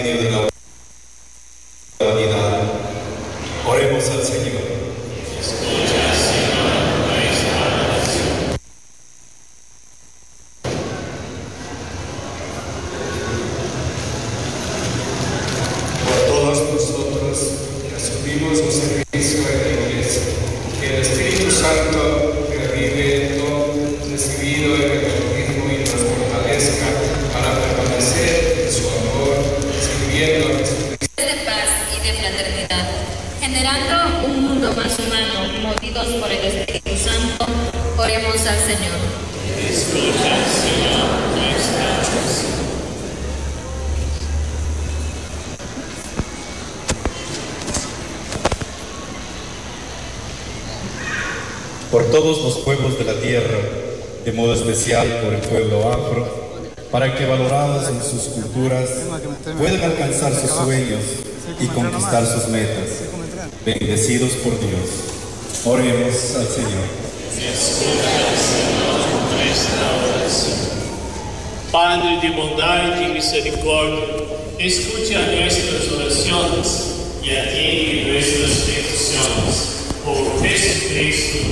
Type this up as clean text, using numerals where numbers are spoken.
de la humanidad. Oremos al Señor. Por todos nosotros que asumimos un servicio en la Iglesia, que el Espíritu Santo revive todo recibido en el bautismo y nos fortalezca para permanecer en su amor, sirviendo a Jesucristo. De paz y de fraternidad, generando un mundo más humano, movidos por el Espíritu Santo, oremos al Señor. Escucha, Señor, nuestra oración. Por todos los pueblos de la tierra, de modo especial por el pueblo afro, para que valorados en sus culturas puedan alcanzar sus sueños y conquistar sus metas. Bendecidos por Dios, oremos al Señor. Escucha, Señor, nuestra oración. Padre de bondad y misericordia, escucha nuestras oraciones y atiende nuestras peticiones. Por Jesucristo